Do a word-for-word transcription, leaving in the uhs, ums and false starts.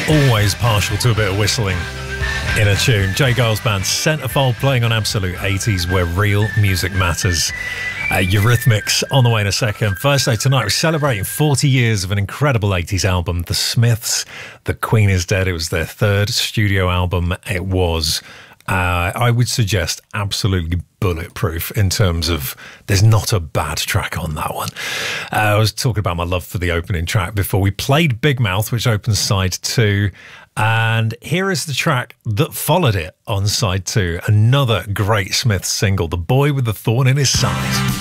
Always partial to a bit of whistling in a tune. J. Giles Band, Centerfold, playing on Absolute eighties, where real music matters. Uh, Eurythmics on the way in a second. First though, tonight we're celebrating forty years of an incredible eighties album, The Smiths. The Queen is Dead. It was their third studio album. It was, uh, I would suggest, absolutely bulletproof in terms of there's not a bad track on that one. Uh, I was talking about my love for the opening track before. We played Big Mouth, which opens side two. And here is the track that followed it on side two. Another great Smiths single, The Boy with the Thorn in His Side.